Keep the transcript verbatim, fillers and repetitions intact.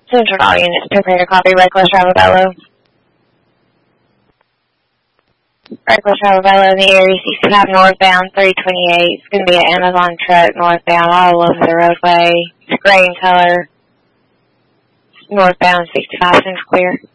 Central all units, prepare to copy Reckless Ravello. Reckless Ravello in the area, sixty-five northbound, three twenty-eight. It's going to be an Amazon truck northbound all over the roadway. It's gray in color. Northbound, sixty-five, seems clear.